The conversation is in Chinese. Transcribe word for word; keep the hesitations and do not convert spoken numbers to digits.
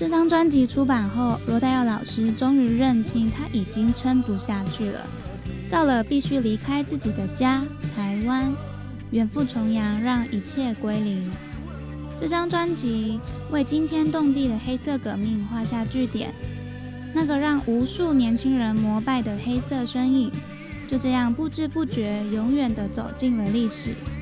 这张专辑出版后，罗大佑老师终于认清他已经撑不下去了，到了必须离开自己的家台湾，远赴重洋，让一切归零。这张专辑为惊天动地的黑色革命画下句点，那个让无数年轻人膜拜的黑色身影，就这样不知不觉永远地走进了历史。